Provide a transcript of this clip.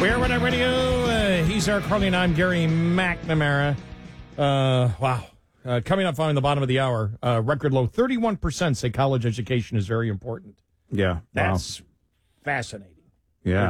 We are Red Eye Radio. He's Eric Carly and I'm Gary McNamara. Wow. Coming up on the bottom of the hour, record low 31% say college education is very important. Yeah. That's fascinating.